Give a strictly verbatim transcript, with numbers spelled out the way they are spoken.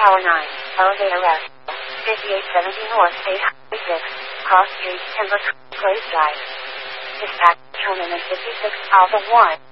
Tower nine, Elevator F, fifty-eight seventy North State Highway six, Cross Street, Timber Place Drive. Dispatch, terminus fifty-six, Alpha one.